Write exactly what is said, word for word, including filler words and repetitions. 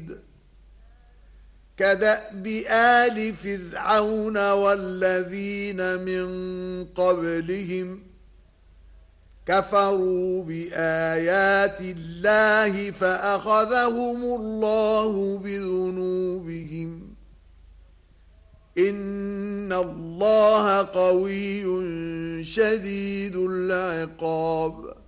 شديد كدأب آل فرعون والذين من قبلهم كفروا بآيات الله فأخذهم الله بذنوبهم إن الله قوي شديد العقاب